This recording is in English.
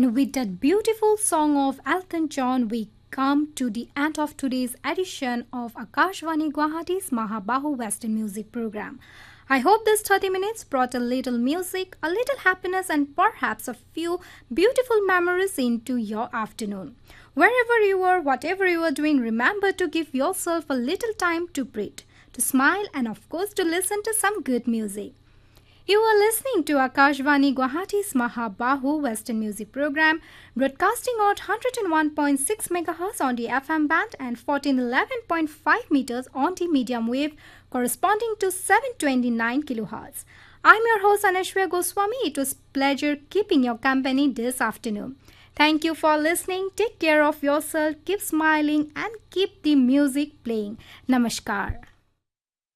And with that beautiful song of Elton John, we come to the end of today's edition of Akashvani Guwahati's Mahabahu Western Music Program. I hope this 30 minutes brought a little music, a little happiness, and perhaps a few beautiful memories into your afternoon. Wherever you are, whatever you are doing, remember to give yourself a little time to breathe, to smile, and of course to listen to some good music. You are listening to Akashvani Guwahati's Mahabahu Western Music Program, broadcasting at 101.6 MHz on the FM band and 1411.5 meters on the medium wave, corresponding to 729 kHz. I'm your host Anashwarya Goswami. It was a pleasure keeping your company this afternoon. Thank you for listening. Take care of yourself, keep smiling, and keep the music playing. Namaskar.